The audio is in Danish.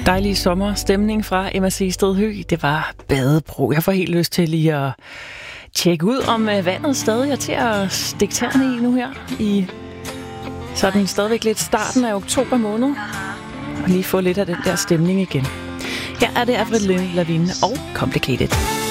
Dejlig sommerstemning fra Emma Seested Høgh. Det var Badebro. Jeg får helt lyst til lige at tjekke ud, om vandet stadig er til at stikke tæerne i nu her. I sådan stadigvæk lidt starten af oktober måned. Og lige få lidt af den der stemning igen. Her er det Avril Lavigne og Complicated.